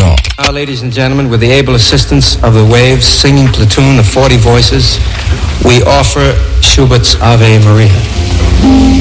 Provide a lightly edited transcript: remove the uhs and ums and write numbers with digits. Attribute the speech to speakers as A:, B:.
A: Rock.
B: Now, ladies and gentlemen, with the able assistance of the Waves singing platoon of 40 voices, we offer Schubert's Ave Maria.